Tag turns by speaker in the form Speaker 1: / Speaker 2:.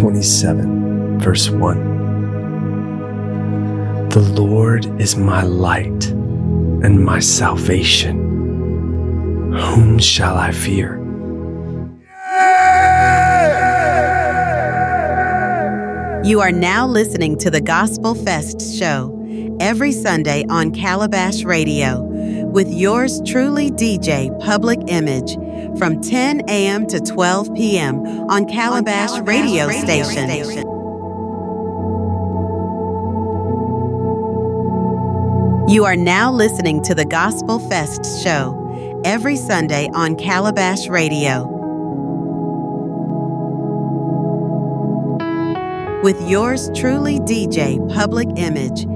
Speaker 1: 27, verse 1. The Lord is my light and my salvation. Whom shall I fear?
Speaker 2: You are now listening to the Gospel Fest show every Sunday on Calabash Radio with yours truly, DJ Public Image, from 10 a.m. to 12 p.m. on Calabash Radio Station. You are now listening to the Gospel Fest show every Sunday on Calabash Radio with yours truly, DJ Public Image,